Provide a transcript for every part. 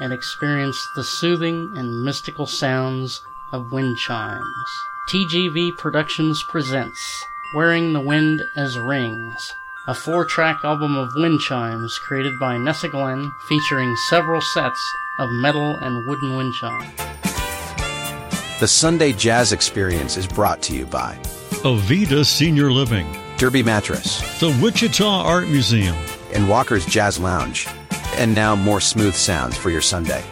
and experience the soothing and mystical sounds of wind chimes. TGV Productions presents Wearing the Wind as Rings, a 4-track album of wind chimes created by Nessa Glenn, featuring several sets of metal and wooden wind chimes. The Sunday Jazz Experience is brought to you by Avita Senior Living, Derby Mattress, the Wichita Art Museum, and Walker's Jazz Lounge. And now more smooth sounds for your Sunday.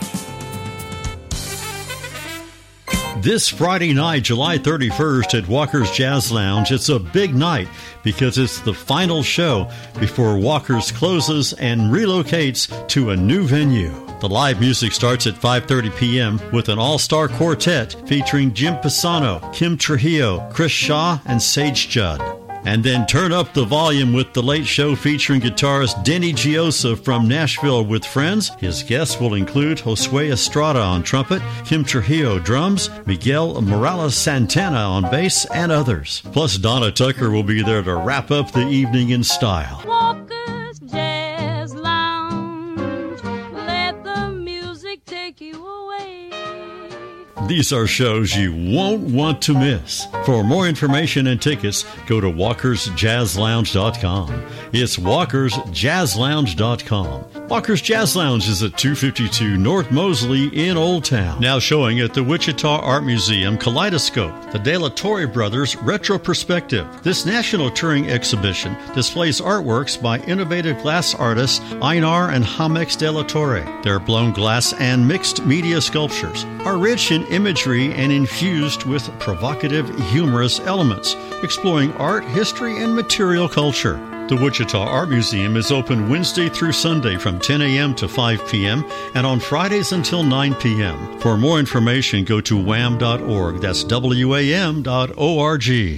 This Friday night, July 31st at Walker's Jazz Lounge, it's a big night because it's the final show before Walker's closes and relocates to a new venue. The live music starts at 5:30 p.m. with an all-star quartet featuring Jim Pisano, Kim Trujillo, Chris Shaw, and Sage Judd. And then turn up the volume with The Late Show featuring guitarist Denny Giosa from Nashville with friends. His guests will include Josue Estrada on trumpet, Kim Trujillo drums, Miguel Morales Santana on bass, and others. Plus, Donna Tucker will be there to wrap up the evening in style. Walker's Jazz Lounge, let the music take you away. These are shows you won't want to miss. For more information and tickets, go to walkersjazzlounge.com. It's walkersjazzlounge.com. Walker's Jazz Lounge is at 252 North Mosley in Old Town. Now showing at the Wichita Art Museum, Kaleidoscope, the De La Torre Brothers Retro Perspective. This national touring exhibition displays artworks by innovative glass artists Einar and Jamex De La Torre. Their blown glass and mixed media sculptures are rich in imagery and infused with provocative, humorous elements, exploring art, history, and material culture. The Wichita Art Museum is open Wednesday through Sunday from 10 a.m. to 5 p.m. and on Fridays until 9 p.m. For more information, go to wham.org. That's WAM.org.